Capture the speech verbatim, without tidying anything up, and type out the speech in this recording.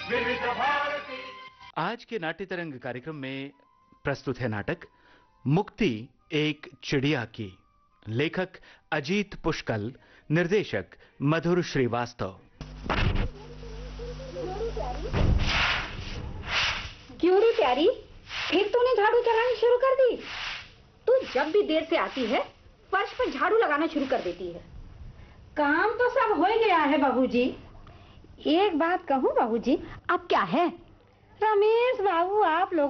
विविध भारती। आज के नाट्य तरंग कार्यक्रम में प्रस्तुत है नाटक मुक्ति एक चिड़िया की। लेखक अजीत पुष्कल, निर्देशक मधुर श्रीवास्तव। क्यों रे प्यारी, फिर तूने झाड़ू चलानी शुरू कर दी? तू जब भी देर से आती है फर्श पर झाड़ू लगाना शुरू कर देती है। काम तो सब हो गया है बाबूजी। एक बात कहूँ बाबूजी? अब क्या है? रमेश बाबू आप लोग